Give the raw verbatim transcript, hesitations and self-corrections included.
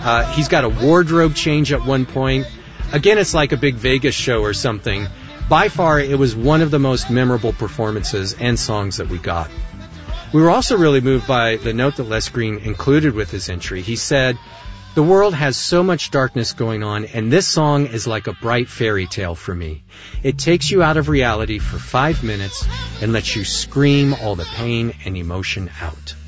Uh, he's got a wardrobe change at one point. Again, it's like a big Vegas show or something. By far, it was one of the most memorable performances and songs that we got. We were also really moved by the note that Les Green included with his entry. He said, "The world has so much darkness going on, and this song is like a bright fairy tale for me. It takes you out of reality for five minutes and lets you scream all the pain and emotion out."